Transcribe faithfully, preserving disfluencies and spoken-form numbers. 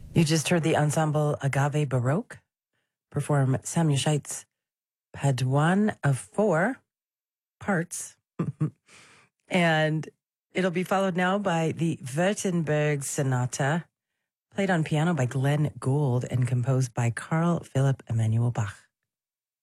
You just heard the ensemble Agave Baroque perform Samuel Scheit's Paduan of four parts. And it'll be followed now by the Württemberg Sonata, played on piano by Glenn Gould and composed by Carl Philipp Emanuel Bach.